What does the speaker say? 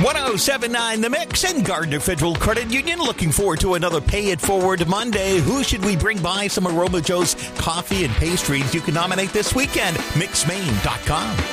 1079 The Mix and Gardner Federal Credit Union looking forward to another Pay It Forward Monday. Who should we bring by some Aroma Joe's coffee and pastries? You can nominate this weekend. Mixmaine.com.